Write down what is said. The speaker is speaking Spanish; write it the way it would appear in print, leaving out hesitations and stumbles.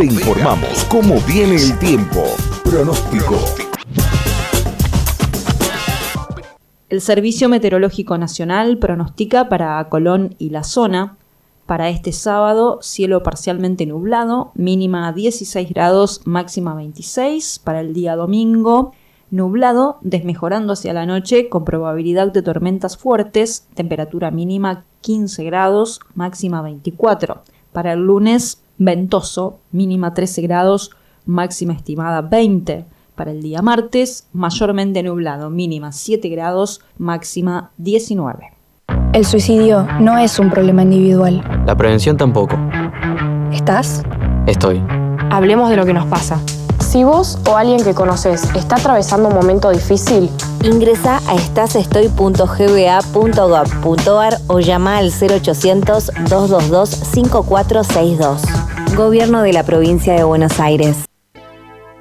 Te informamos cómo viene el tiempo. Pronóstico. El Servicio Meteorológico Nacional pronostica para Colón y la zona, para este sábado, cielo parcialmente nublado, mínima 16 grados, máxima 26. Para el día domingo, nublado, desmejorando hacia la noche con probabilidad de tormentas fuertes, temperatura mínima 15 grados, máxima 24. Para el lunes, ventoso, mínima 13 grados, máxima estimada 20. Para el día martes, mayormente nublado, mínima 7 grados, máxima 19. El suicidio no es un problema individual. La prevención tampoco. ¿Estás? Estoy. Hablemos de lo que nos pasa. Si vos o alguien que conoces está atravesando un momento difícil, ingresa a estasestoy.gba.gov.ar o llama al 0800-222-5462. Gobierno de la Provincia de Buenos Aires.